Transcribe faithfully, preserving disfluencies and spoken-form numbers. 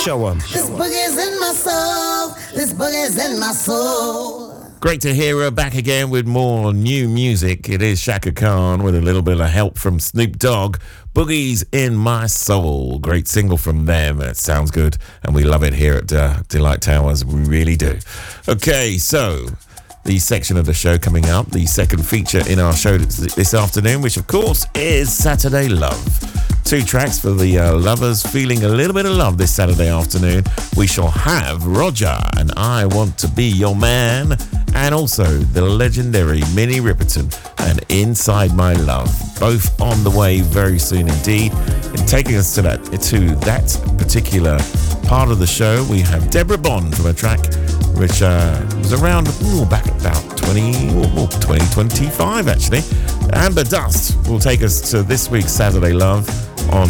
Show 'em. This boogie's in my soul. This boogie's in my soul. Great to hear her back again with more new music. It is Shaka Khan with a little bit of help from Snoop Dogg. Boogie's in My Soul. Great single from them. It sounds good, and we love it here at uh, Delight Towers. We really do. Okay, so the section of the show coming up, the second feature in our show this afternoon, which of course is Saturday Love. Two tracks for the uh, lovers feeling a little bit of love this Saturday afternoon. We shall have Roger and I Want to Be Your Man, and also the legendary Minnie Riperton and Inside My Love. Both on the way very soon indeed. And taking us to that, to that particular part of the show, we have Deborah Bond from a track which uh, was around ooh, back about twenty, ooh, twenty twenty-five actually. Amber Dust will take us to this week's Saturday Love.